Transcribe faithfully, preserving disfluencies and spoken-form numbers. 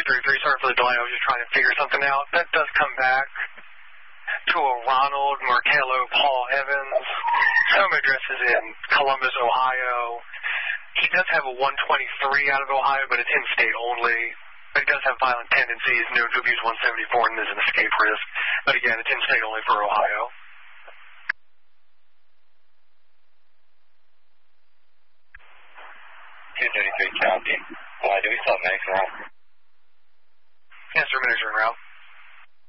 three three, sorry for the delay. I was just trying to figure something out. That does come back to a Ronald Markello Paul Evans. Home address is in Columbus, Ohio. He does have a one twenty-three out of Ohio, but it's in-state only. But he does have violent tendencies, known to abuse one seventy-four, and there's an escape risk. But again, it's in-state only for Ohio. two thirty-three, County. Why do we still have medics around? Yes, sir, medics are en route.